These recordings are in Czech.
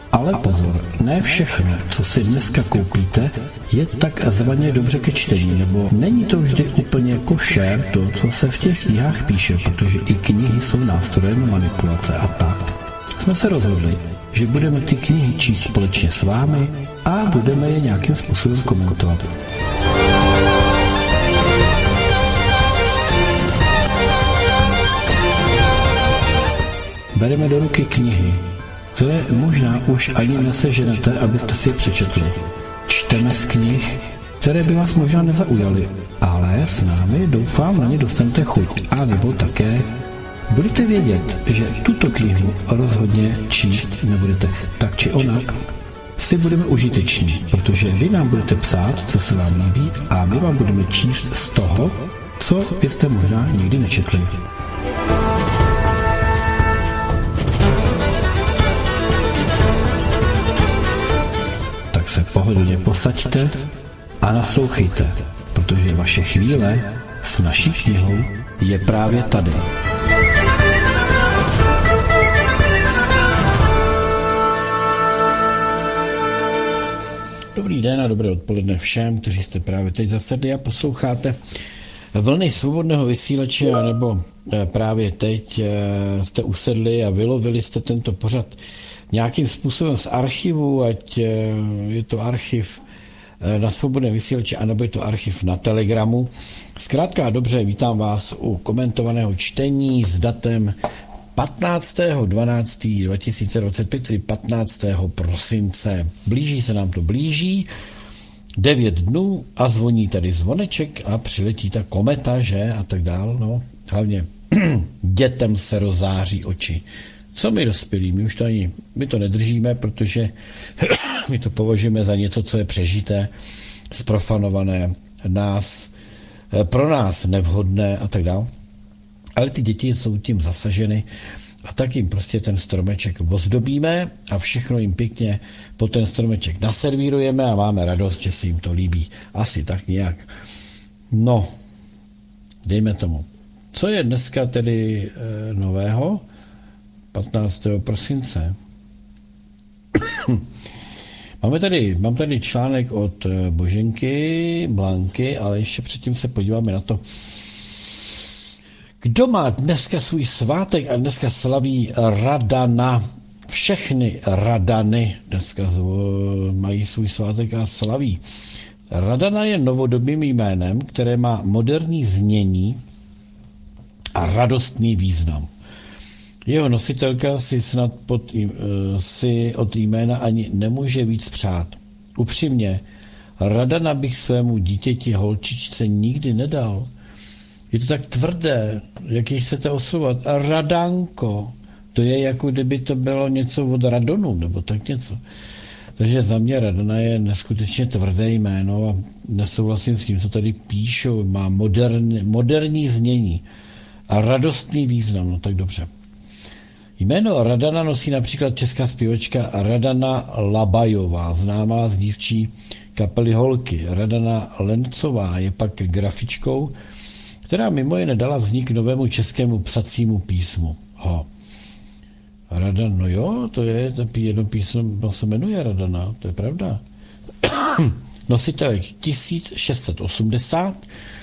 Ale pozor, ne všechno, co si dneska koupíte, je takzvaně dobře ke čtení, nebo není to vždy úplně košer to, co se v těch knihách píše, protože i knihy jsou nástrojem manipulace a tak. Jsme se rozhodli, že budeme ty knihy číst společně s vámi a budeme je nějakým způsobem komentovat. Bereme do ruky knihy, které možná už ani neseženete, abyste si je přečetli. Čteme z knih, které by vás možná nezaujaly, ale s námi doufám na ně dostanete chuť. A nebo také budete vědět, že tuto knihu rozhodně číst nebudete. Tak či onak si budeme užiteční, protože vy nám budete psát, co se vám líbí, a my vám budeme číst z toho, co byste možná nikdy nečetli. Se pohodlně posaďte a naslouchejte, protože vaše chvíle s naší knihou je právě tady. Dobrý den a dobré odpoledne všem, kteří jste právě teď zasedli a posloucháte vlny svobodného vysílače, nebo právě teď jste usedli a vylovili jste tento pořad nějakým způsobem z archivu, ať je to archiv na svobodném vysílači, anebo je to archiv na Telegramu. Zkrátka a dobře, vítám vás u komentovaného čtení s datem 15.12.2025, tedy 15. prosince. Blíží se nám to, blíží 9 dnů a zvoní tady zvoneček a přiletí ta kometa, že, a tak dál. No, hlavně dětem se rozáří oči. Co my dospělí? My to nedržíme, protože my to považujeme za něco, co je přežité, zprofanované, pro nás nevhodné a tak dále. Ale ty děti jsou tím zasaženy a tak jim prostě ten stromeček ozdobíme a všechno jim pěkně po ten stromeček naservírujeme a máme radost, že se jim to líbí. Asi tak nějak. No, dejme tomu. Co je dneska tedy nového? 15. prosince. Mám tady článek od Boženky, Blanky, ale ještě předtím se podíváme na to, kdo má dneska svůj svátek a dneska slaví Radana. Všechny Radany dneska mají svůj svátek a slaví. Radana je novodobým jménem, které má moderní znění a radostný význam. Jeho nositelka si snad si od jména ani nemůže víc přát. Upřímně, Radana bych svému dítěti holčičce nikdy nedal. Je to tak tvrdé, jak ji chcete oslovovat. Radanko, to je jako kdyby to bylo něco od Radonu, nebo tak něco. Takže za mě Radana je neskutečně tvrdé jméno a nesouhlasím s tím, co tady píšou. Má moderní znění a radostný význam, no tak dobře. Jméno Radana nosí například česká zpěvačka Radana Labajová, známá z dívčí kapely Holky. Radana Lencová je pak grafičkou, která mimo jiné dala vznik novému českému psacímu písmu. Radana, no jo, to je jedno písmo, se jmenuje Radana, to je pravda. Nositelek 1680,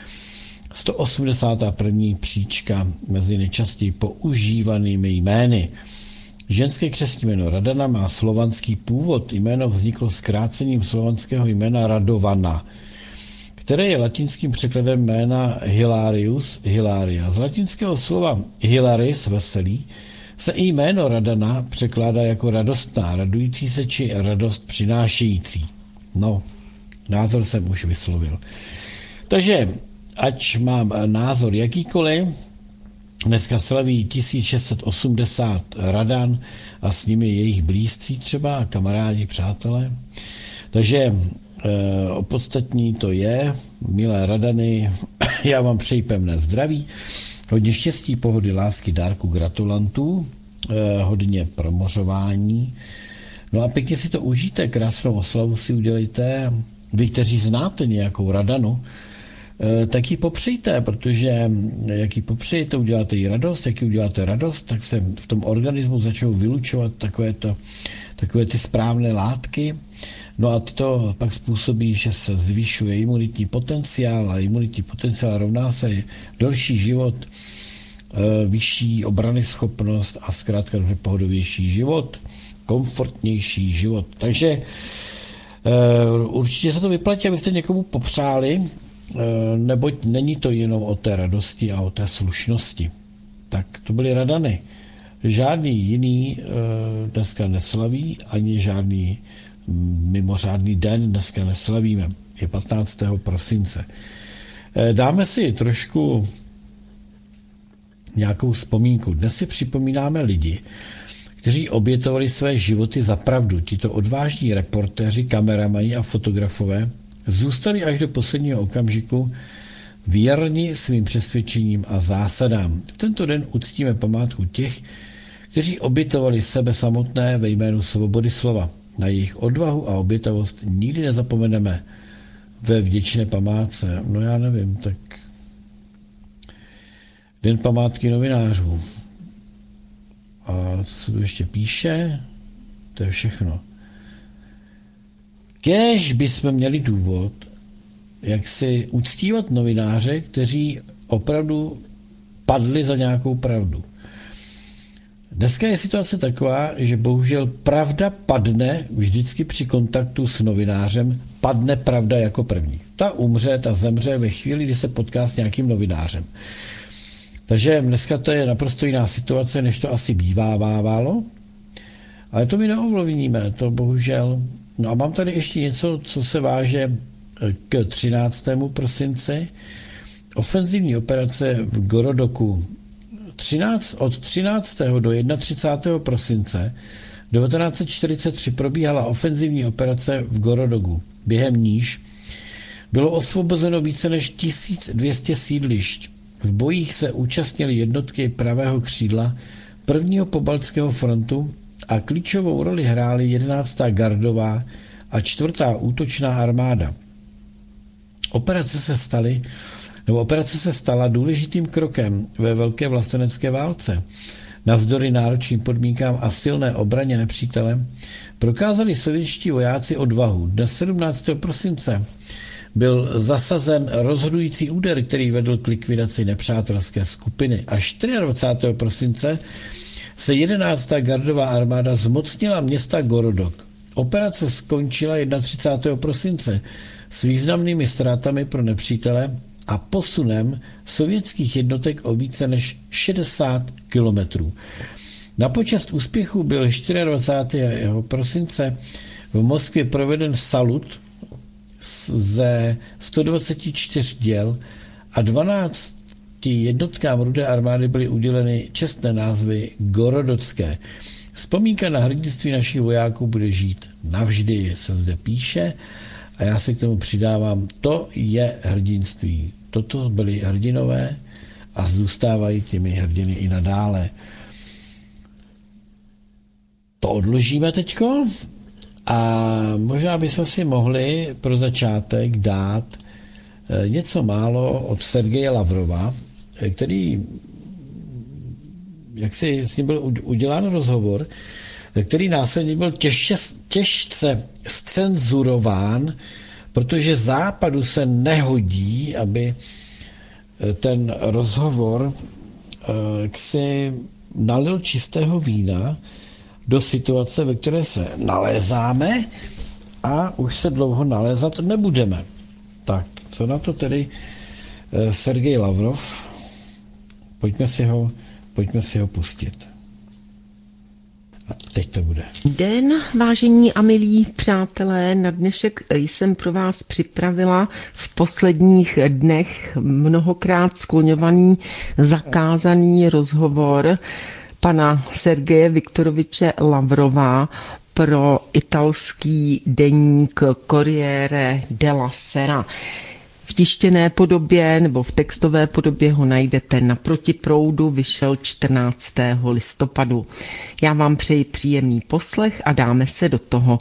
181. příčka mezi nejčastěji používanými jmény. Ženské křestní jméno Radana má slovanský původ. Jméno vzniklo zkrácením slovanského jména Radovana, které je latinským překladem jména Hilarius, Hilaria. Z latinského slova hilaris, veselý, se i jméno Radana překládá jako radostná, radující se či radost přinášející. No, názor jsem už vyslovil. Takže ať mám názor jakýkoliv, dneska slaví 1680 Radan a s nimi jejich blízcí třeba, kamarádi, přátelé. Takže opodstatní to je, milé Radany, já vám přeji pevné zdraví, hodně štěstí, pohody, lásky, dárku, gratulantů, hodně promořování. No a pěkně si to užijte, krásnou oslavu si udělejte. Vy, kteří znáte nějakou Radanu, tak ji popřejte, protože jak ji popřejete, uděláte jí radost, jak ji uděláte radost, tak se v tom organismu začnou vylučovat takové ty správné látky. No a to pak způsobí, že se zvyšuje imunitní potenciál a imunitní potenciál rovná se delší život, vyšší obrany schopnost a zkrátka pohodovější život, komfortnější život. Takže určitě se to vyplatí, abyste někomu popřáli, neboť není to jenom o té radosti a o té slušnosti. Tak to byly Radany. Žádný jiný dneska neslaví, ani žádný mimořádný den dneska neslavíme. Je 15. prosince. Dáme si trošku nějakou vzpomínku. Dnes si připomínáme lidi, kteří obětovali své životy za pravdu. Tito odvážní reportéři, kameramani a fotografové zůstali až do posledního okamžiku věrni svým přesvědčením a zásadám. V tento den uctíme památku těch, kteří obětovali sebe samotné ve jménu svobody slova. Na jejich odvahu a obětavost nikdy nezapomeneme ve vděčné památce. No já nevím, tak Den památky novinářů. A co se tu ještě píše? To je všechno. Kéž bychom měli důvod, jak si uctívat novináře, kteří opravdu padli za nějakou pravdu. Dneska je situace taková, že bohužel pravda padne vždycky při kontaktu s novinářem, padne pravda jako první. Ta umře, ta zemře ve chvíli, kdy se potká s nějakým novinářem. Takže dneska to je naprosto jiná situace, než to asi bývávalo, ale to my neovlivníme, to bohužel. No a mám tady ještě něco, co se váže k 13. prosinci. Ofenzivní operace v Gorodoku. Od 13. do 31. prosince 1943 probíhala ofenzivní operace v Gorodogu, během níž bylo osvobozeno více než 1200 sídlišť. V bojích se účastnily jednotky pravého křídla 1. pobaltského frontu a klíčovou roli hrály 11. gardová a 4. útočná armáda. Operace se stala důležitým krokem ve velké vlastenecké válce. Navzdory náročným podmínkám a silné obraně nepřítele prokázali sovětští vojáci odvahu. Dnes 17. prosince byl zasazen rozhodující úder, který vedl k likvidaci nepřátelské skupiny. Až 24. prosince se 11. gardová armáda zmocnila města Gorodok. Operace skončila 31. prosince s významnými ztrátami pro nepřítele a posunem sovětských jednotek o více než 60 kilometrů. Na počest úspěchu byl 24. prosince v Moskvě proveden salut ze 124 děl a 12 jednotkám Rudé armády byly uděleny čestné názvy Gorodocké. Vzpomínka na hrdinství našich vojáků bude žít navždy, se zde píše, a já se k tomu přidávám, to je hrdinství. Toto byli hrdinové a zůstávají těmi hrdiny i nadále. To odložíme teďko a možná bychom si mohli pro začátek dát něco málo od Sergeje Lavrova, který, jak si s ním byl udělán rozhovor, který následně byl těžce zcenzurován, protože Západu se nehodí, aby ten rozhovor si nalil čistého vína do situace, ve které se nalézáme a už se dlouho nalézat nebudeme. Tak, co na to tedy Sergej Lavrov? Pojďme si ho pustit. A teď to bude. Den, vážení a milí přátelé, na dnešek jsem pro vás připravila v posledních dnech mnohokrát skloňovaný, zakázaný rozhovor pana Sergeje Viktoroviče Lavrova pro italský deník Corriere della Sera. V tištěné podobě nebo v textové podobě ho najdete na Protiproudu, vyšel 14. listopadu. Já vám přeji příjemný poslech a dáme se do toho.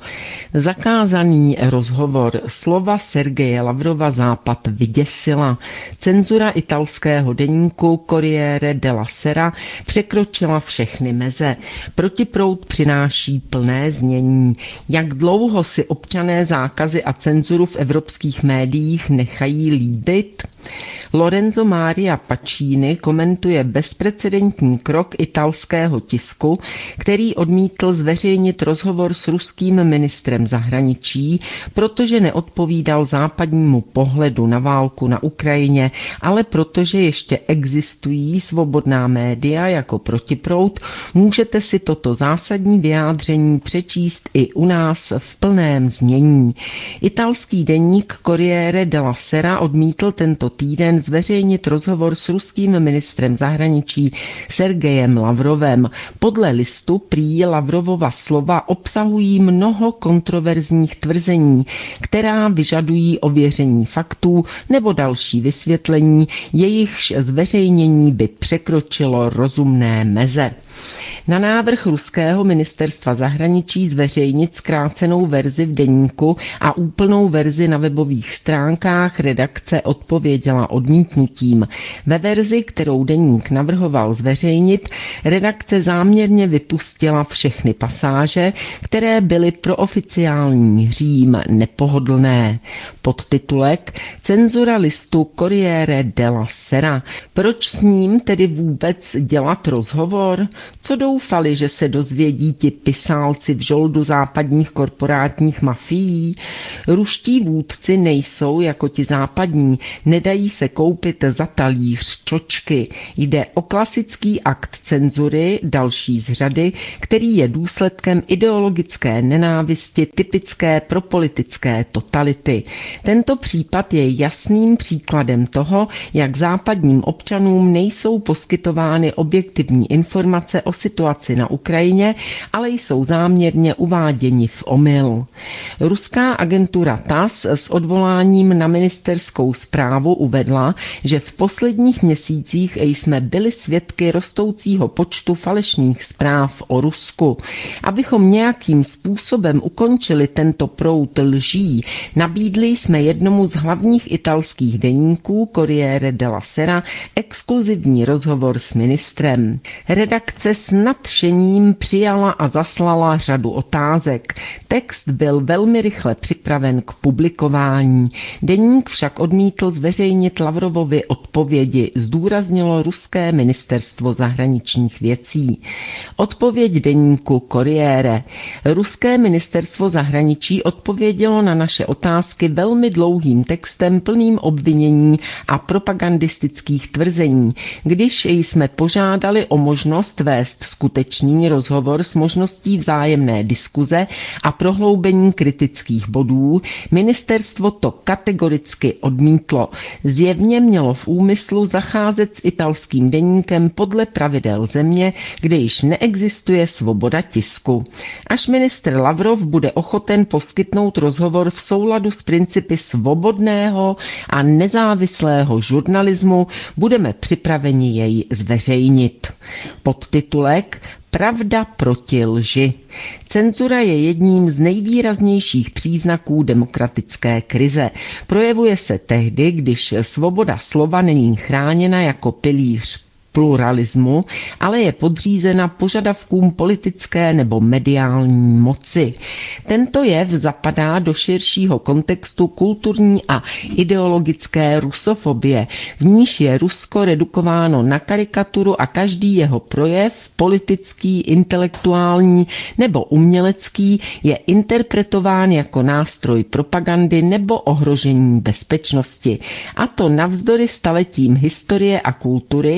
Zakázaný rozhovor. Slova Sergeje Lavrova Západ vyděsila. Cenzura italského deníku Corriere della Sera překročila všechny meze. Protiproud přináší plné znění. Jak dlouho si občané zákazy a cenzuru v evropských médiích nechají líbit? Lorenzo Maria Pacini komentuje bezprecedentní krok italského tisku, který odmítl zveřejnit rozhovor s ruským ministrem zahraničí, protože neodpovídal západnímu pohledu na válku na Ukrajině, ale protože ještě existují svobodná média jako Protiproud, můžete si toto zásadní vyjádření přečíst i u nás v plném znění. Italský deník Corriere della Sera odmítl tento týden zveřejnit rozhovor s ruským ministrem zahraničí Sergejem Lavrovem. Podle listu prý Lavrovova slova obsahují mnoho kontroverzních tvrzení, která vyžadují ověření faktů nebo další vysvětlení, jejichž zveřejnění by překročilo rozumné meze. Na návrh ruského ministerstva zahraničí zveřejnit zkrácenou verzi v deníku a úplnou verzi na webových stránkách redakce odpověděla odmítnutím. Ve verzi, kterou deník navrhoval zveřejnit, redakce záměrně vypustila všechny pasáže, které byly pro oficiální Řím nepohodlné. Podtitulek Cenzura listu Corriere della Sera. Proč s ním tedy vůbec dělat rozhovor? Co doufali, že se dozvědí ti pisálci v žoldu západních korporátních mafií? Ruští vůdci nejsou jako ti západní, nedají se koupit za talíř čočky. Jde o klasický akt cenzury, další z řady, který je důsledkem ideologické nenávisti typické pro politické totality. Tento případ je jasným příkladem toho, jak západním občanům nejsou poskytovány objektivní informace o situaci na Ukrajině, ale jsou záměrně uváděni v omyl. Ruská agentura TASS s odvoláním na ministerskou zprávu uvedla, že v posledních měsících jsme byli svědky rostoucího počtu falešných zpráv o Rusku. Abychom nějakým způsobem ukončili tento proud lží, nabídli jsme jednomu z hlavních italských deníků Corriere della Sera exkluzivní rozhovor s ministrem. Redakce s nadšením přijala a zaslala řadu otázek. Text byl velmi rychle připraven k publikování. Deník však odmítl zveřejnit Lavrovovi odpovědi, zdůraznilo ruské ministerstvo zahraničních věcí. Odpověď deníku Corriere. Ruské ministerstvo zahraničí odpovědělo na naše otázky velmi dlouhým textem plným obvinění a propagandistických tvrzení. Když jsme požádali o možnost vést skutečný rozhovor s možností vzájemné diskuze a prohloubení kritických bodů, ministerstvo to kategoricky odmítlo. Zjevně mělo v úmyslu zacházet s italským deníkem podle pravidel země, kde již neexistuje svoboda tisku. Až ministr Lavrov bude ochoten poskytnout rozhovor v souladu s principy svobodného a nezávislého žurnalismu, budeme připraveni jej zveřejnit. Podtitulek Pravda proti lži. Cenzura je jedním z nejvýraznějších příznaků demokratické krize. Projevuje se tehdy, když svoboda slova není chráněna jako pilíř pluralismu, ale je podřízena požadavkům politické nebo mediální moci. Tento jev zapadá do širšího kontextu kulturní a ideologické rusofobie, v níž je Rusko redukováno na karikaturu a každý jeho projev, politický, intelektuální nebo umělecký, je interpretován jako nástroj propagandy nebo ohrožení bezpečnosti. A to navzdory staletím historie a kultury,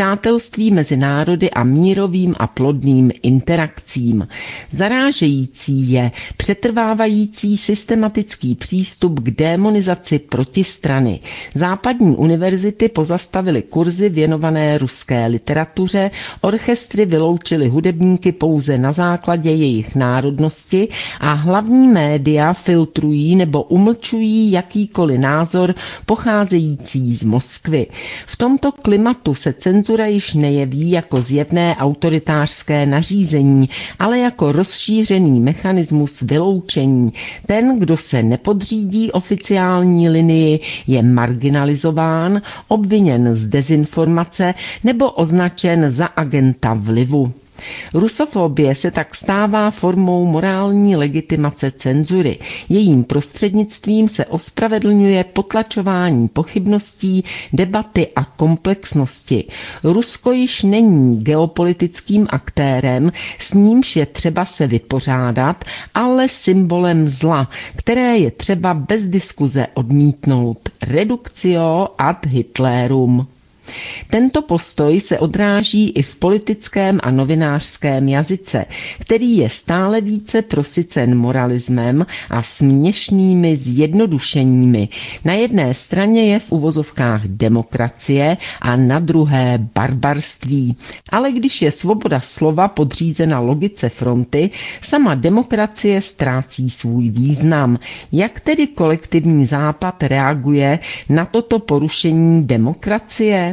přátelství mezi národy a mírovým a plodným interakcím. Zarážející je přetrvávající systematický přístup k démonizaci protistrany. Západní univerzity pozastavily kurzy věnované ruské literatuře, orchestry vyloučily hudebníky pouze na základě jejich národnosti a hlavní média filtrují nebo umlčují jakýkoliv názor pocházející z Moskvy. V tomto klimatu se cenzura již nejeví jako zjevné autoritářské nařízení, ale jako rozšířený mechanismus vyloučení. Ten, kdo se nepodřídí oficiální linii, je marginalizován, obviněn z dezinformace nebo označen za agenta vlivu. Rusofobie se tak stává formou morální legitimace cenzury. Jejím prostřednictvím se ospravedlňuje potlačování pochybností, debaty a komplexnosti. Rusko již není geopolitickým aktérem, s nímž je třeba se vypořádat, ale symbolem zla, které je třeba bez diskuze odmítnout. Reductio ad Hitlerum. Tento postoj se odráží i v politickém a novinářském jazyce, který je stále více prosycen moralismem a směšnými zjednodušeními. Na jedné straně je v uvozovkách demokracie a na druhé barbarství. Ale když je svoboda slova podřízena logice fronty, sama demokracie ztrácí svůj význam. Jak tedy kolektivní Západ reaguje na toto porušení demokracie?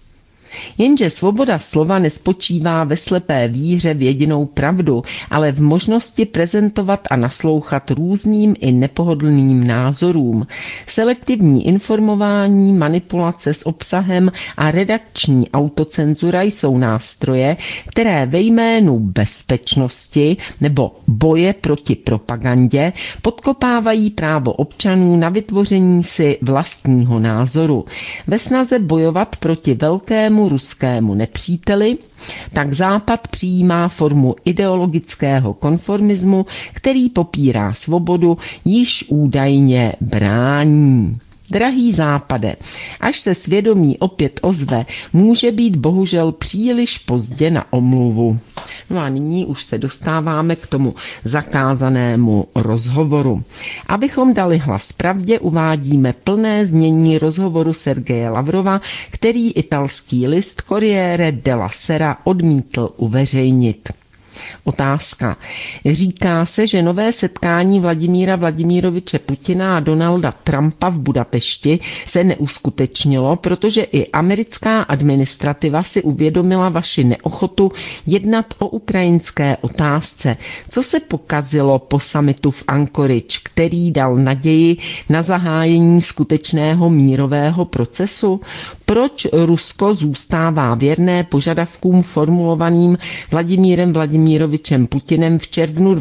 Jenže svoboda slova nespočívá ve slepé víře v jedinou pravdu, ale v možnosti prezentovat a naslouchat různým i nepohodlným názorům. Selektivní informování, manipulace s obsahem a redakční autocenzura jsou nástroje, které ve jménu bezpečnosti nebo boje proti propagandě podkopávají právo občanů na vytvoření si vlastního názoru. Ve snaze bojovat proti velkému ruskému nepříteli, tak Západ přijímá formu ideologického konformismu, který popírá svobodu, již údajně brání. Drahý Západe, až se svědomí opět ozve, může být bohužel příliš pozdě na omluvu. No a nyní už se dostáváme k tomu zakázanému rozhovoru. Abychom dali hlas pravdě, uvádíme plné znění rozhovoru Sergeje Lavrova, který italský list Corriere della Sera odmítl uveřejnit. Otázka. Říká se, že nové setkání Vladimíra Vladimiroviče Putina a Donalda Trumpa v Budapešti se neuskutečnilo, protože i americká administrativa si uvědomila vaši neochotu jednat o ukrajinské otázce. Co se pokazilo po summitu v Anchorage, který dal naději na zahájení skutečného mírového procesu? Proč Rusko zůstává věrné požadavkům formulovaným Vladimírem Vladimirovičem Putinem v červnu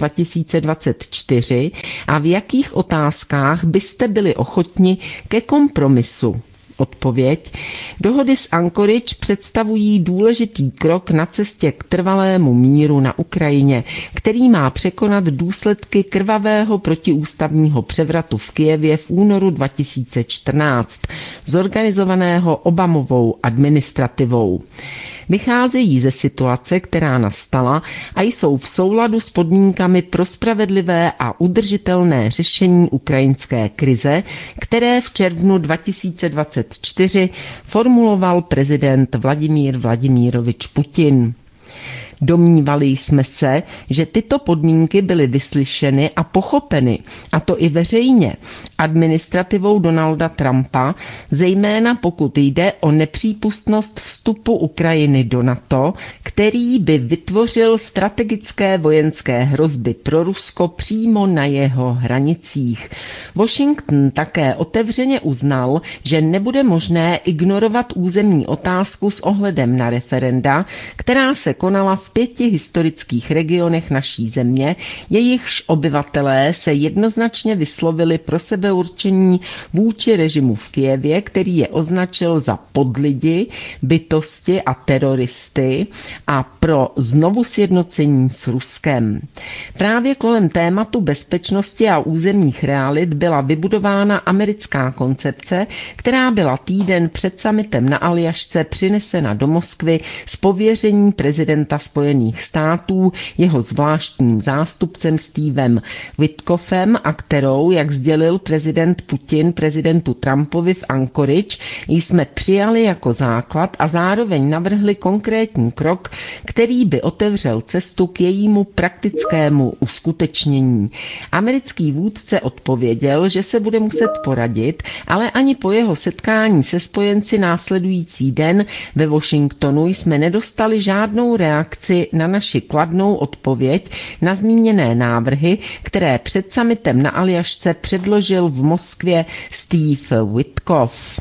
2024 a v jakých otázkách byste byli ochotni ke kompromisu? Odpověď. Dohody z Anchorage představují důležitý krok na cestě k trvalému míru na Ukrajině, který má překonat důsledky krvavého protiústavního převratu v Kyjevě v únoru 2014, zorganizovaného Obamovou administrativou. Vycházejí ze situace, která nastala a jsou v souladu s podmínkami pro spravedlivé a udržitelné řešení ukrajinské krize, které v červnu 2024 formuloval prezident Vladimír Vladimirovič Putin. Domnívali jsme se, že tyto podmínky byly vyslyšeny a pochopeny, a to i veřejně, administrativou Donalda Trumpa, zejména pokud jde o nepřípustnost vstupu Ukrajiny do NATO, který by vytvořil strategické vojenské hrozby pro Rusko přímo na jeho hranicích. Washington také otevřeně uznal, že nebude možné ignorovat územní otázku s ohledem na referenda, která se konala v 5 historických regionech naší země, jejichž obyvatelé se jednoznačně vyslovili pro sebeurčení vůči režimu v Kyjevě, který je označil za podlidi, bytosti a teroristy a pro znovu sjednocení s Ruskem. Právě kolem tématu bezpečnosti a územních realit byla vybudována americká koncepce, která byla týden před summitem na Aljašce přinesena do Moskvy z pověření prezidenta Spojených států jeho zvláštním zástupcem Stevem Witkoffem a kterou, jak sdělil prezident Putin prezidentu Trumpovi v Anchorage, jsme přijali jako základ a zároveň navrhli konkrétní krok, který by otevřel cestu k jejímu praktickému uskutečnění. Americký vůdce odpověděl, že se bude muset poradit, ale ani po jeho setkání se spojenci následující den ve Washingtonu jsme nedostali žádnou reakci na naši kladnou odpověď na zmíněné návrhy, které před summitem na Aljašce předložil v Moskvě Steve Witkoff.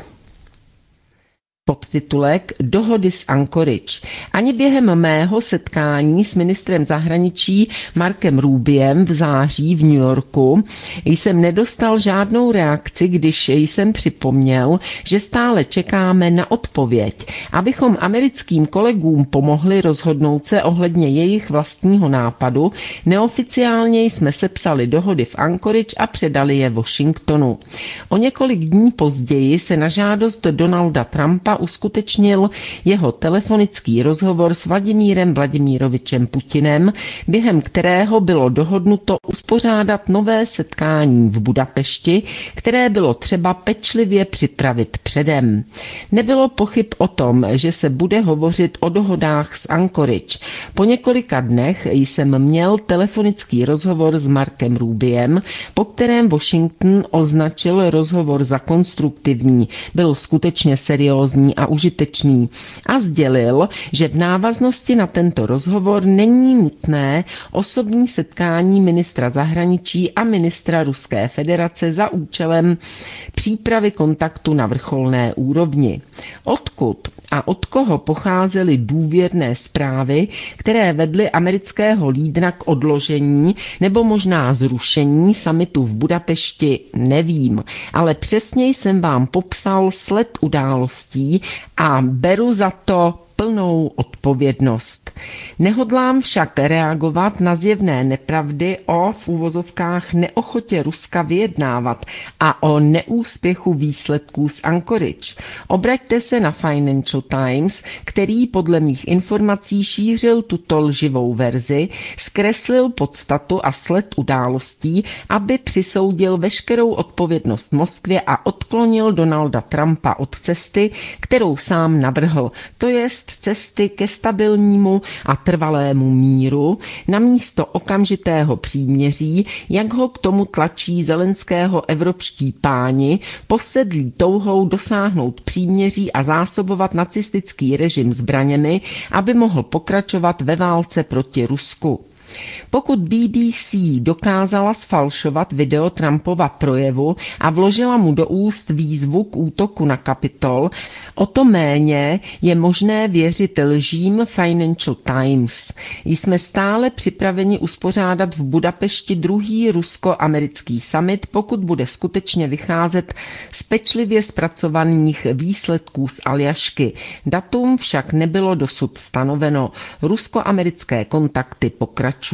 Podtitulek Dohody z Anchorage. Ani během mého setkání s ministrem zahraničí Markem Rubiem v září v New Yorku jsem nedostal žádnou reakci, když jsem připomněl, že stále čekáme na odpověď. Abychom americkým kolegům pomohli rozhodnout se ohledně jejich vlastního nápadu, neoficiálně jsme sepsali dohody v Anchorage a předali je Washingtonu. O několik dní později se na žádost Donalda Trumpa uskutečnil jeho telefonický rozhovor s Vladimírem Vladimirovičem Putinem, během kterého bylo dohodnuto uspořádat nové setkání v Budapešti, které bylo třeba pečlivě připravit předem. Nebylo pochyb o tom, že se bude hovořit o dohodách z Anchorage. Po několika dnech jsem měl telefonický rozhovor s Markem Rubiem, po kterém Washington označil rozhovor za konstruktivní. Byl skutečně seriózní a užitečný a sdělil, že v návaznosti na tento rozhovor není nutné osobní setkání ministra zahraničí a ministra Ruské federace za účelem přípravy kontaktu na vrcholné úrovni. Odkud a od koho pocházely důvěrné zprávy, které vedly amerického lídra k odložení nebo možná zrušení summitu v Budapešti, nevím, ale přesně jsem vám popsal sled událostí a beru za to plnou odpovědnost. Nehodlám však reagovat na zjevné nepravdy o v uvozovkách neochotě Ruska vyjednávat a o neúspěchu výsledků z Anchorage. Obraťte se na Financial Times, který podle mých informací šířil tuto lživou verzi, zkreslil podstatu a sled událostí, aby přisoudil veškerou odpovědnost Moskvě a odklonil Donalda Trumpa od cesty, kterou sám navrhl, to jest cesty ke stabilnímu a trvalému míru namísto okamžitého příměří, jak ho k tomu tlačí Zelenského evropští páni, posedlí touhou dosáhnout příměří a zásobovat nacistický režim zbraněmi, aby mohl pokračovat ve válce proti Rusku. Pokud BBC dokázala sfalšovat video Trumpova projevu a vložila mu do úst výzvu k útoku na Kapitol, o to méně je možné věřit lžím Financial Times. Jsme stále připraveni uspořádat v Budapešti druhý rusko-americký summit, pokud bude skutečně vycházet z pečlivě zpracovaných výsledků z Aljašky. Datum však nebylo dosud stanoveno. Rusko-americké kontakty pokračují.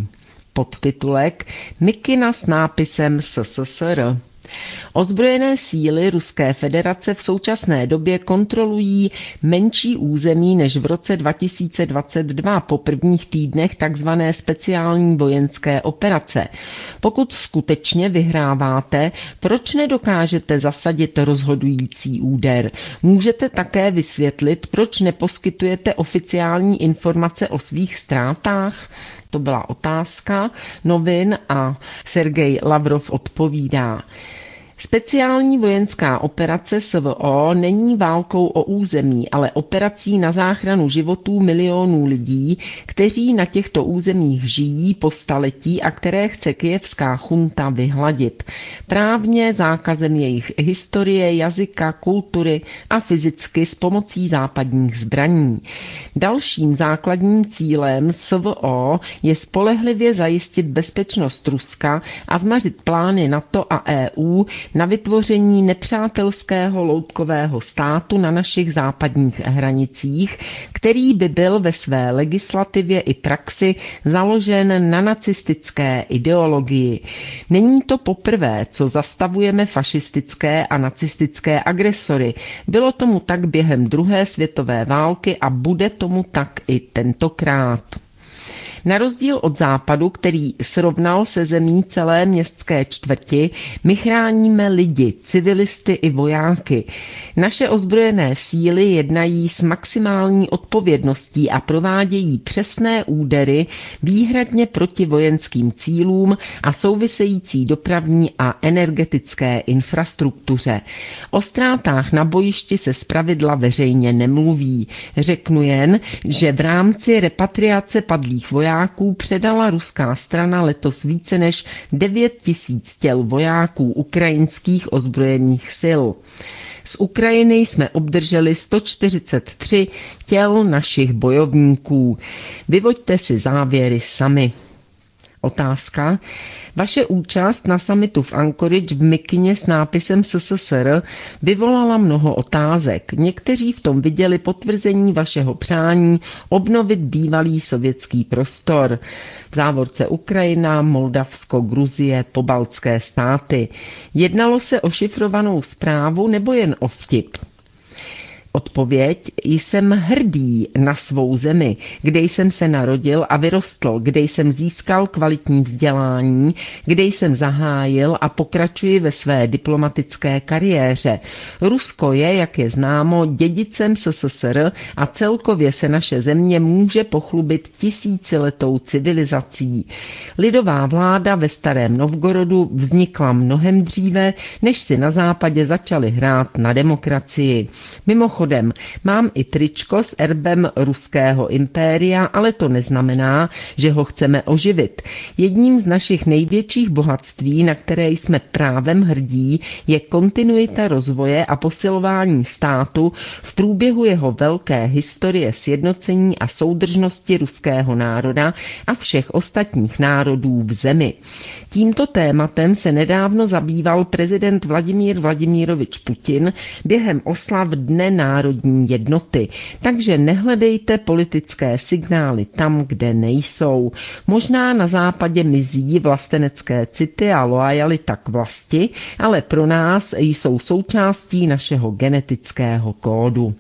Podtitulek Mikina s nápisem SSSR. Ozbrojené síly Ruské federace v současné době kontrolují menší území než v roce 2022 po prvních týdnech tzv. Speciální vojenské operace. Pokud skutečně vyhráváte, proč nedokážete zasadit rozhodující úder? Můžete také vysvětlit, proč neposkytujete oficiální informace o svých ztrátách? To byla otázka novin a Sergej Lavrov odpovídá. Speciální vojenská operace SVO není válkou o území, ale operací na záchranu životů milionů lidí, kteří na těchto územích žijí po staletí a které chce kyjevská chunta vyhladit. Právně zákazem jejich historie, jazyka, kultury a fyzicky s pomocí západních zbraní. Dalším základním cílem SVO je spolehlivě zajistit bezpečnost Ruska a zmařit plány NATO a EU na vytvoření nepřátelského loutkového státu na našich západních hranicích, který by byl ve své legislativě i praxi založen na nacistické ideologii. Není to poprvé, co zastavujeme fašistické a nacistické agresory. Bylo tomu tak během druhé světové války a bude tomu tak i tentokrát. Na rozdíl od Západu, který srovnal se zemí celé městské čtvrti, my chráníme lidi, civilisty i vojáky. Naše ozbrojené síly jednají s maximální odpovědností a provádějí přesné údery výhradně proti vojenským cílům a související dopravní a energetické infrastruktuře. O ztrátách na bojišti se zpravidla veřejně nemluví. Řeknu jen, že v rámci repatriace padlých vojáků předala ruská strana letos více než 9 000 těl vojáků ukrajinských ozbrojených sil. Z Ukrajiny jsme obdrželi 143 těl našich bojovníků. Vyvoďte si závěry sami. Otázka. Vaše účast na summitu v Anchorage v mikině s nápisem SSSR vyvolala mnoho otázek. Někteří v tom viděli potvrzení vašeho přání obnovit bývalý sovětský prostor. V závorce Ukrajina, Moldavsko, Gruzie, pobaltské státy. Jednalo se o šifrovanou zprávu nebo jen o vtip? Odpověď: jsem hrdý na svou zemi, kde jsem se narodil a vyrostl, kde jsem získal kvalitní vzdělání, kde jsem zahájil a pokračuji ve své diplomatické kariéře. Rusko je, jak je známo, dědicem SSSR a celkově se naše země může pochlubit tisíciletou civilizací. Lidová vláda ve Starém Novgorodu vznikla mnohem dříve, než si na západě začali hrát na demokracii. Mimochodem, mám i tričko s erbem ruského impéria, ale to neznamená, že ho chceme oživit. Jedním z našich největších bohatství, na které jsme právem hrdí, je kontinuita rozvoje a posilování státu v průběhu jeho velké historie sjednocení a soudržnosti ruského národa a všech ostatních národů v zemi. Tímto tématem se nedávno zabýval prezident Vladimír Vladimirovič Putin během oslav Dne národní jednoty. Takže nehledejte politické signály tam, kde nejsou. Možná na západě mizí vlastenecké city a loajalita k vlasti, ale pro nás jsou součástí našeho genetického kódu.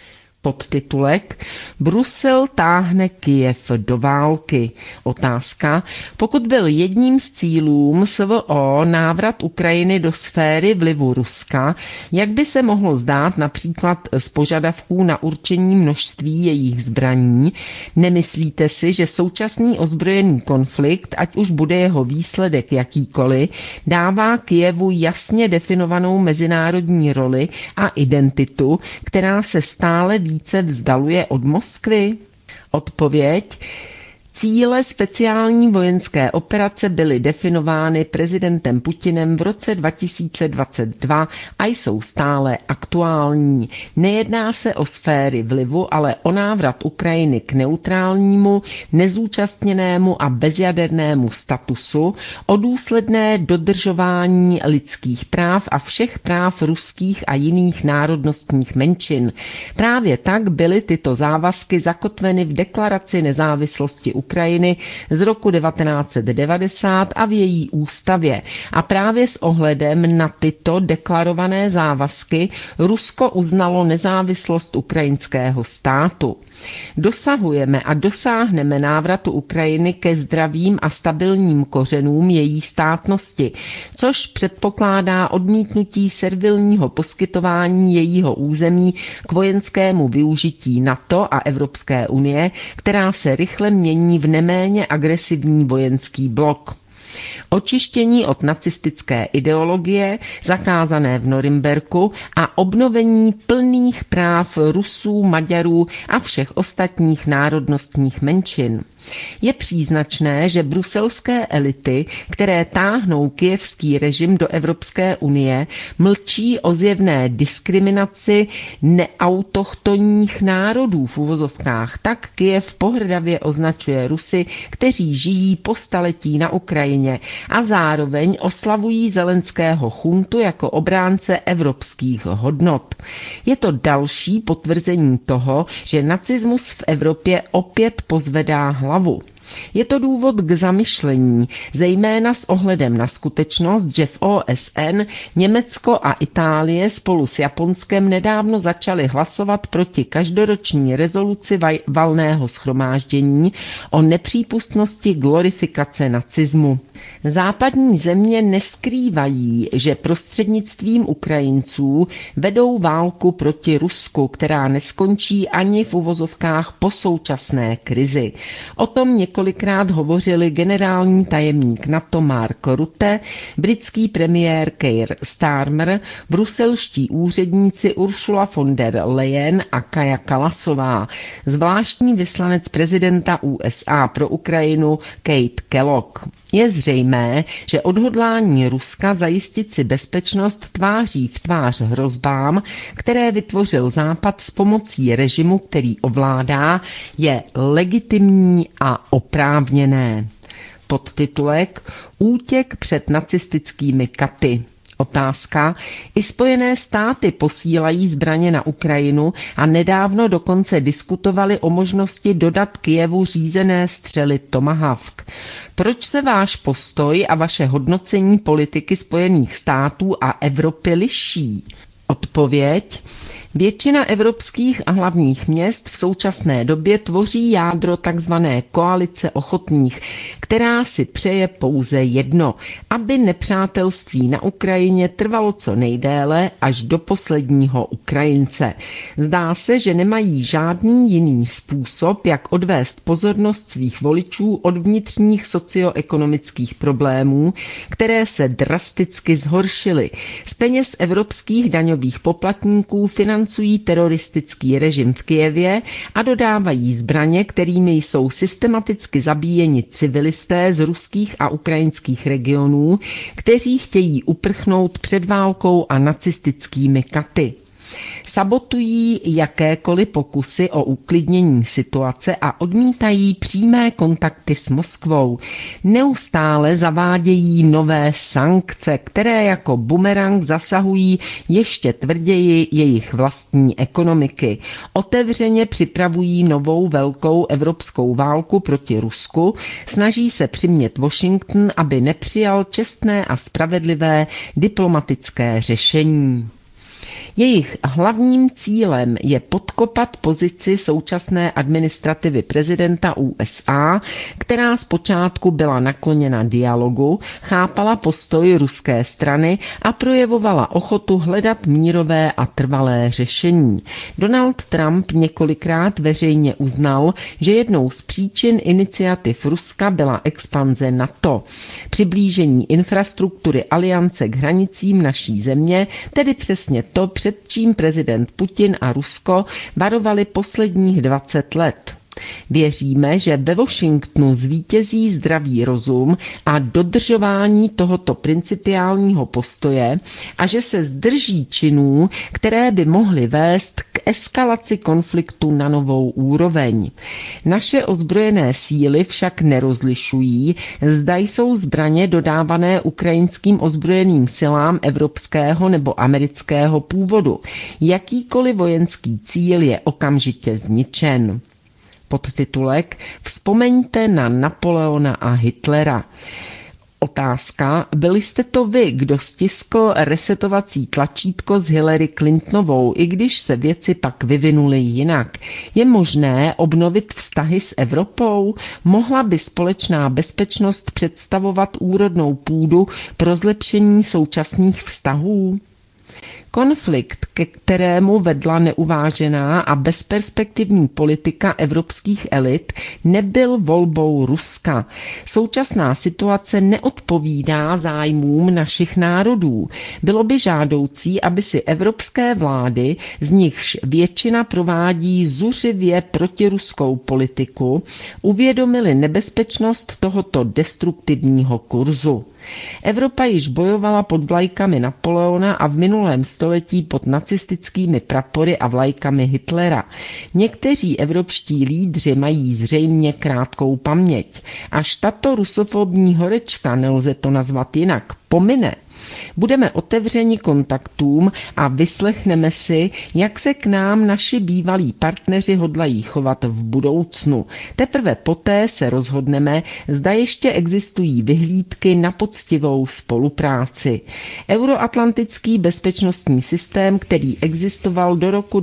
Podtitulek: Brusel táhne Kyjev do války. Otázka: pokud byl jedním z cílů SVO návrat Ukrajiny do sféry vlivu Ruska, jak by se mohlo zdát například z požadavků na určení množství jejich zbraní? Nemyslíte si, že současný ozbrojený konflikt, ať už bude jeho výsledek jakýkoliv, dává Kyjevu jasně definovanou mezinárodní roli a identitu, která se stále více vzdaluje od Moskvy? Odpověď: cíle speciální vojenské operace byly definovány prezidentem Putinem v roce 2022 a jsou stále aktuální. Nejedná se o sféry vlivu, ale o návrat Ukrajiny k neutrálnímu, nezúčastněnému a bezjadernému statusu, o důsledné dodržování lidských práv a všech práv ruských a jiných národnostních menšin. Právě tak byly tyto závazky zakotveny v deklaraci nezávislosti Ukrajiny z roku 1990 a v její ústavě. A právě s ohledem na tyto deklarované závazky Rusko uznalo nezávislost ukrajinského státu. Dosahujeme a dosáhneme návratu Ukrajiny ke zdravým a stabilním kořenům její státnosti, což předpokládá odmítnutí servilního poskytování jejího území k vojenskému využití NATO a Evropské unie, která se rychle mění v neméně agresivní vojenský blok. očištění od nacistické ideologie, zakázané v Norimberku a obnovení plných práv Rusů, Maďarů a všech ostatních národnostních menšin. Je příznačné, že bruselské elity, které táhnou kyjevský režim do Evropské unie, mlčí o zjevné diskriminaci neautochtonních národů v uvozovkách. Tak Kyjev pohrdavě označuje Rusy, kteří žijí po staletí na Ukrajině a zároveň oslavují Zelenského chuntu jako obránce evropských hodnot. Je to další potvrzení toho, že nacismus v Evropě opět pozvedá hlavu. Je to důvod k zamyšlení, zejména s ohledem na skutečnost, že v OSN Německo a Itálie spolu s Japonskem nedávno začaly hlasovat proti každoroční rezoluci valného shromáždění o nepřípustnosti glorifikace nacismu. Západní země neskrývají, že prostřednictvím Ukrajinců vedou válku proti Rusku, která neskončí ani v uvozovkách po současné krizi. O tom několikrát hovořili generální tajemník NATO Mark Rutte, britský premiér Keir Starmer, bruselští úředníci Ursula von der Leyen a Kaja Kallasová, zvláštní vyslanec prezidenta USA pro Ukrajinu Kate Kellogg. Je zřejmé, že odhodlání Ruska zajistit si bezpečnost tváří v tvář hrozbám, které vytvořil Západ s pomocí režimu, který ovládá, je legitimní a oprávněné. Podtitulek Útěk před nacistickými katy. Otázka. I Spojené státy posílají zbraně na Ukrajinu a nedávno dokonce diskutovali o možnosti dodat Kyjevu řízené střely Tomahawk. Proč se váš postoj a vaše hodnocení politiky Spojených států a Evropy liší? Odpověď. Většina evropských a hlavních měst v současné době tvoří jádro tzv. Koalice ochotných, která si přeje pouze jedno, aby nepřátelství na Ukrajině trvalo co nejdéle až do posledního Ukrajince. Zdá se, že nemají žádný jiný způsob, jak odvést pozornost svých voličů od vnitřních socioekonomických problémů, které se drasticky zhoršily. Z peněz evropských daňových poplatníků financují teroristický režim v Kyjevě a dodávají zbraně, kterými jsou systematicky zabíjeni civilisté z ruských a ukrajinských regionů, kteří chtějí uprchnout před válkou a nacistickými katy. Sabotují jakékoliv pokusy o uklidnění situace a odmítají přímé kontakty s Moskvou. Neustále zavádějí nové sankce, které jako bumerang zasahují ještě tvrději jejich vlastní ekonomiky. Otevřeně připravují novou velkou evropskou válku proti Rusku, snaží se přimět Washington, aby nepřijal čestné a spravedlivé diplomatické řešení. Jejich hlavním cílem je podkopat pozici současné administrativy prezidenta USA, která zpočátku byla nakloněna dialogu, chápala postoj ruské strany a projevovala ochotu hledat mírové a trvalé řešení. Donald Trump několikrát veřejně uznal, že jednou z příčin iniciativ Ruska byla expanze NATO, přiblížení infrastruktury aliance k hranicím naší země, tedy přesně to, před čím prezident Putin a Rusko varovali posledních 20 let. Věříme, že ve Washingtonu zvítězí zdravý rozum a dodržování tohoto principiálního postoje a že se zdrží činů, které by mohly vést k eskalaci konfliktu na novou úroveň. Naše ozbrojené síly však nerozlišují, zda jsou zbraně dodávané ukrajinským ozbrojeným silám evropského nebo amerického původu. Jakýkoliv vojenský cíl je okamžitě zničen. Podtitulek Vzpomeňte na Napoleona a Hitlera. Otázka, byli jste to vy, kdo stiskl resetovací tlačítko s Hillary Clintonovou, i když se věci pak vyvinuly jinak. Je možné obnovit vztahy s Evropou? Mohla by společná bezpečnost představovat úrodnou půdu pro zlepšení současných vztahů? Konflikt, ke kterému vedla neuvážená a bezperspektivní politika evropských elit, nebyl volbou Ruska. Současná situace neodpovídá zájmům našich národů. Bylo by žádoucí, aby si evropské vlády, z nichž většina provádí zuřivě protiruskou politiku, uvědomily nebezpečnost tohoto destruktivního kurzu. Evropa již bojovala pod vlajkami Napoleona a v minulém století pod nacistickými prapory a vlajkami Hitlera. Někteří evropští lídři mají zřejmě krátkou paměť. Až tato rusofobní horečka, nelze to nazvat jinak, pomine, budeme otevřeni kontaktům a vyslechneme si, jak se k nám naši bývalí partneři hodlají chovat v budoucnu. Teprve poté se rozhodneme, zda ještě existují vyhlídky na poctivou spolupráci. Euroatlantický bezpečnostní systém, který existoval do roku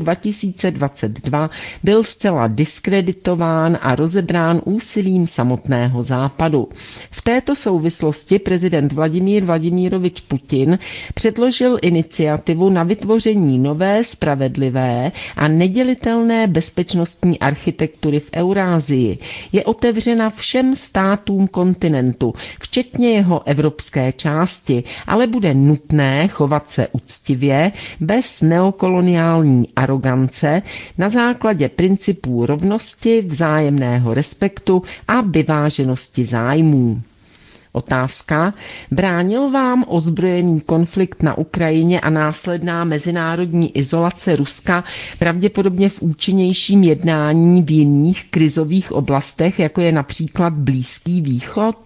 2022, byl zcela diskreditován a rozebrán úsilím samotného Západu. V této souvislosti prezident Vladimír Vladimirovič Putin předložil iniciativu na vytvoření nové, spravedlivé a nedělitelné bezpečnostní architektury v Eurázii. Je otevřena všem státům kontinentu, včetně jeho evropské části, ale bude nutné chovat se uctivě, bez neokoloniální arogance, na základě principů rovnosti, vzájemného respektu a vyváženosti zájmů. Otázka: bránil vám ozbrojený konflikt na Ukrajině a následná mezinárodní izolace Ruska pravděpodobně v účinnějším jednání v jiných krizových oblastech, jako je například Blízký východ?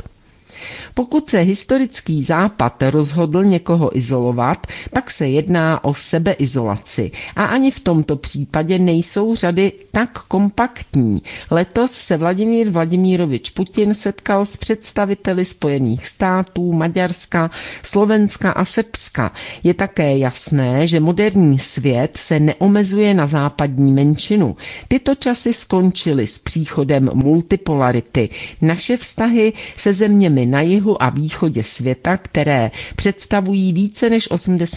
Pokud se historický Západ rozhodl někoho izolovat, pak se jedná o sebeizolaci a ani v tomto případě nejsou řady tak kompaktní. Letos se Vladimír Vladimirovič Putin setkal s představiteli Spojených států, Maďarska, Slovenska a Srbska. Je také jasné, že moderní svět se neomezuje na západní menšinu. Tyto časy skončily s příchodem multipolarity. Naše vztahy se zeměmi na jihu a východě světa, které představují více než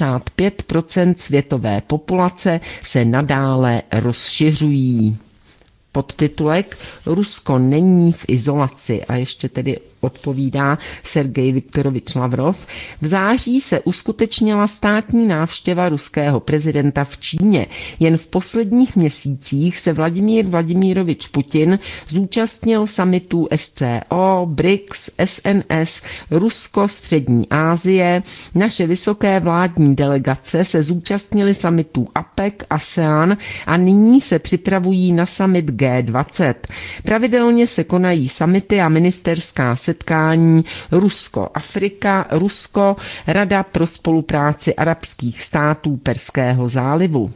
85% světové populace, se nadále rozšiřují. Podtitulek: Rusko není v izolaci, a ještě tedy odpovídá Sergej Viktorovič Lavrov. V září se uskutečnila státní návštěva ruského prezidenta v Číně. Jen v posledních měsících se Vladimír Vladimirovič Putin zúčastnil summitů SCO, BRICS, SNS, Rusko, Střední Asie. Naše vysoké vládní delegace se zúčastnily summitů APEC, ASEAN a nyní se připravují na summit G20. Pravidelně se konají summity a ministerská setkání Rusko-Afrika, Rusko, Rada pro spolupráci arabských států Perského zálivu.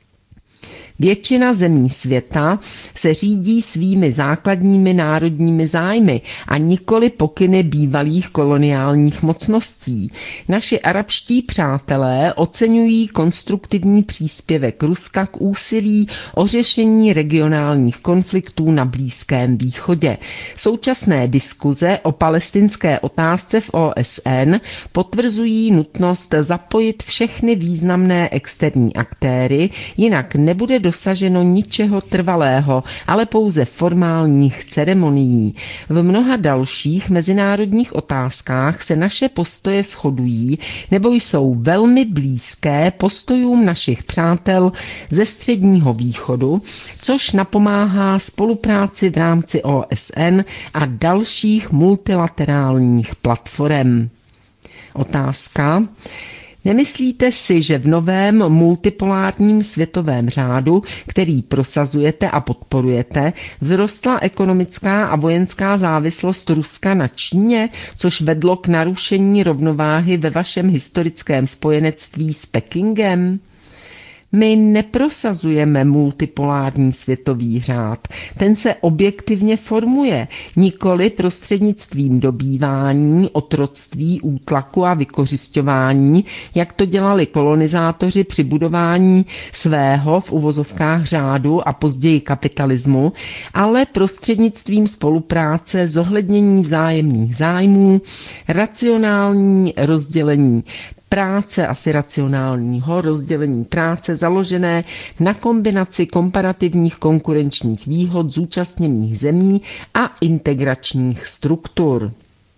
Většina zemí světa se řídí svými základními národními zájmy a nikoli pokyny bývalých koloniálních mocností. Naši arabští přátelé oceňují konstruktivní příspěvek Ruska k úsilí o řešení regionálních konfliktů na Blízkém východě. Současné diskuze o palestinské otázce v OSN potvrzují nutnost zapojit všechny významné externí aktéry, jinak nebude dosaženo ničeho trvalého, ale pouze formálních ceremonií. V mnoha dalších mezinárodních otázkách se naše postoje shodují nebo jsou velmi blízké postojům našich přátel ze Středního východu, což napomáhá spolupráci v rámci OSN a dalších multilaterálních platform. Otázka: nemyslíte si, že v novém multipolárním světovém řádu, který prosazujete a podporujete, vzrostla ekonomická a vojenská závislost Ruska na Číně, což vedlo k narušení rovnováhy ve vašem historickém spojenectví s Pekingem? My neprosazujeme multipolární světový řád. Ten se objektivně formuje, nikoli prostřednictvím dobývání, otroctví, útlaku a vykořisťování, jak to dělali kolonizátoři při budování svého v uvozovkách řádu a později kapitalismu, ale prostřednictvím spolupráce, zohlednění vzájemných zájmů, racionální rozdělení práce, asi racionálního rozdělení práce založené na kombinaci komparativních konkurenčních výhod zúčastněných zemí a integračních struktur.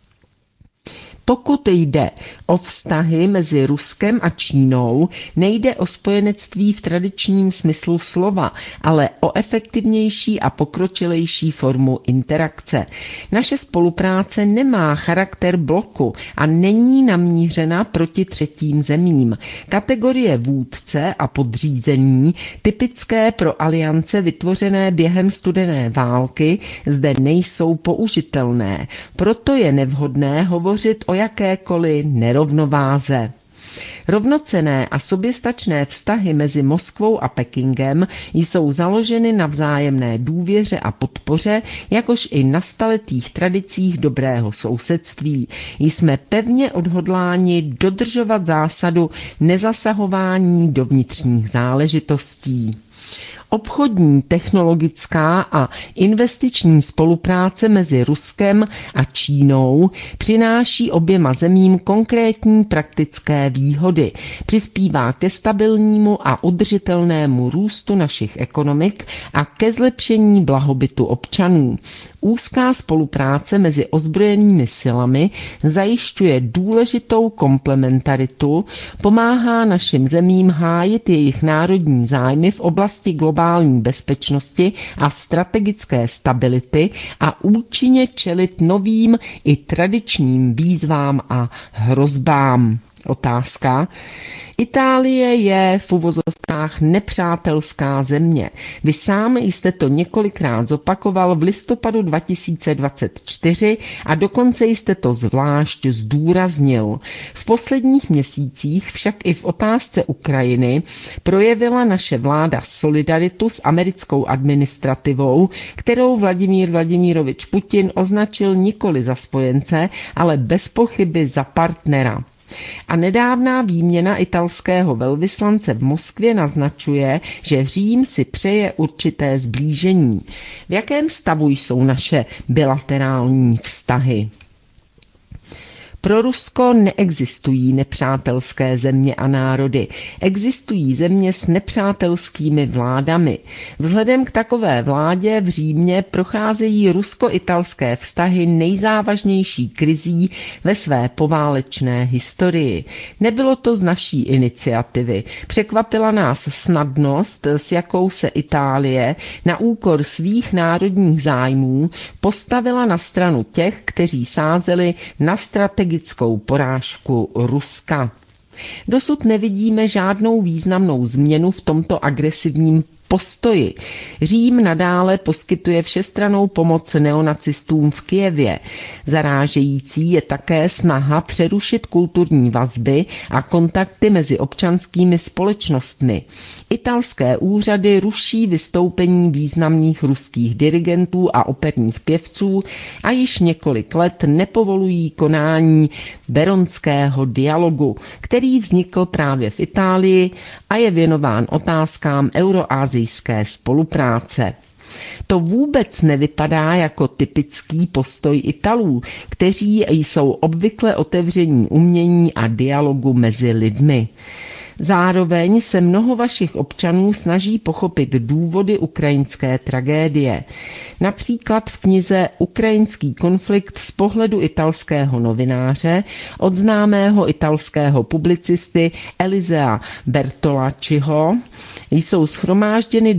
Pokud jde o vztahy mezi Ruskem a Čínou, nejde o spojenectví v tradičním smyslu slova, ale o efektivnější a pokročilejší formu interakce. Naše spolupráce nemá charakter bloku a není namířena proti třetím zemím. Kategorie vůdce a podřízení, typické pro aliance vytvořené během studené války, zde nejsou použitelné. Proto je nevhodné hovořit o jakékoliv nerovnováze. Rovnocenné a soběstačné vztahy mezi Moskvou a Pekingem jsou založeny na vzájemné důvěře a podpoře, jakož i na staletých tradicích dobrého sousedství. Jsme pevně odhodláni dodržovat zásadu nezasahování do vnitřních záležitostí. Obchodní, technologická a investiční spolupráce mezi Ruskem a Čínou přináší oběma zemím konkrétní praktické výhody. Přispívá ke stabilnímu a udržitelnému růstu našich ekonomik a ke zlepšení blahobytu občanů. Úzká spolupráce mezi ozbrojenými silami zajišťuje důležitou komplementaritu, pomáhá našim zemím hájit jejich národní zájmy v oblasti globální bezpečnosti a strategické stability a účinně čelit novým i tradičním výzvám a hrozbám. Otázka. Itálie je v uvozovkách nepřátelská země. Vy sám jste to několikrát zopakoval v listopadu 2024 a dokonce jste to zvlášť zdůraznil. V posledních měsících však i v otázce Ukrajiny projevila naše vláda solidaritu s americkou administrativou, kterou Vladimír Vladimirovič Putin označil nikoli za spojence, ale bez pochyby za partnera. A nedávná výměna italského velvyslance v Moskvě naznačuje, že Řím si přeje určité zblížení. V jakém stavu jsou naše bilaterální vztahy? Pro Rusko neexistují nepřátelské země a národy. Existují země s nepřátelskými vládami. Vzhledem k takové vládě v Římě procházejí rusko-italské vztahy nejzávažnější krizí ve své poválečné historii. Nebylo to z naší iniciativy. Překvapila nás snadnost, s jakou se Itálie na úkor svých národních zájmů postavila na stranu těch, kteří sázeli na strategickou porážku Ruska. Dosud nevidíme žádnou významnou změnu v tomto agresivním postoji. Řím nadále poskytuje všestrannou pomoc neonacistům v Kyjevě. Zarážející je také snaha přerušit kulturní vazby a kontakty mezi občanskými společnostmi. Italské úřady ruší vystoupení významných ruských dirigentů a operních pěvců a již několik let nepovolují konání Beronského dialogu, který vznikl právě v Itálii a je věnován otázkám euroazijské spolupráce. To vůbec nevypadá jako typický postoj Italů, kteří jsou obvykle otevření umění a dialogu mezi lidmi. Zároveň se mnoho vašich občanů snaží pochopit důvody ukrajinské tragédie. Například v knize Ukrajinský konflikt z pohledu italského novináře od známého italského publicisty Elisea Bertolacciho jsou shromážděny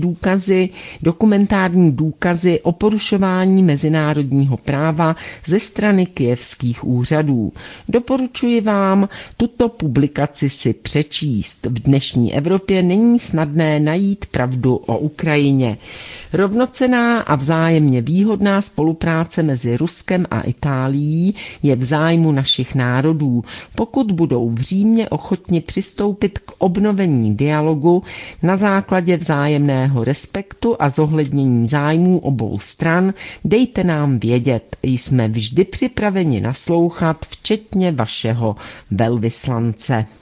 dokumentární důkazy o porušování mezinárodního práva ze strany kyjevských úřadů. Doporučuji vám tuto publikaci si přečíst. V dnešní Evropě není snadné najít pravdu o Ukrajině. Rovnocenná a vzájemně výhodná spolupráce mezi Ruskem a Itálií je v zájmu našich národů, pokud budou v Římě ochotni přistoupit k obnovení dialogu na základě vzájemného respektu a zohlednění zájmů obou stran. Dejte nám vědět, jsme vždy připraveni naslouchat, včetně vašeho velvyslance.